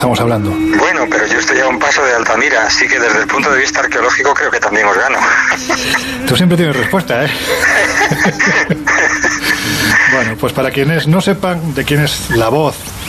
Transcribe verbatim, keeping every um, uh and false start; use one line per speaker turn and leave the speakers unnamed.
estamos hablando.
Bueno, pero yo estoy a un paso de Altamira, así que desde el punto de vista arqueológico creo que también os gano.
Tú siempre tienes respuesta, ¿eh? Bueno, pues para quienes no sepan de quién es la voz